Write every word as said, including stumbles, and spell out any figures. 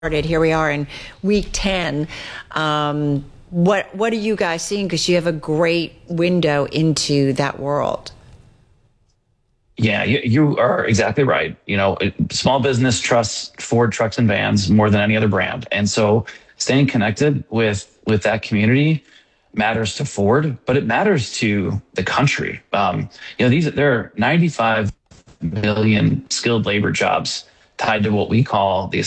started. Here we are in week ten. Um, what what are you guys seeing? Because you have a great window into that world. Yeah, you, you are exactly right. You know, small business trusts Ford trucks and vans more than any other brand, and so staying connected with with that community matters to Ford, but it matters to the country. Um, you know, these there are ninety-five million skilled labor jobs tied to what we call the